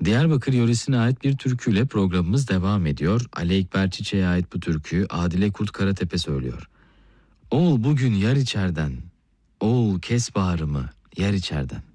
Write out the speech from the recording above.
Diyarbakır yöresine ait bir türküyle programımız devam ediyor. Ali Ekber Çiçek'e ait bu türküyü Adile Kurt Karatepe söylüyor. Oğul bugün yar içerden, oğul kes bağrımı yar içerden.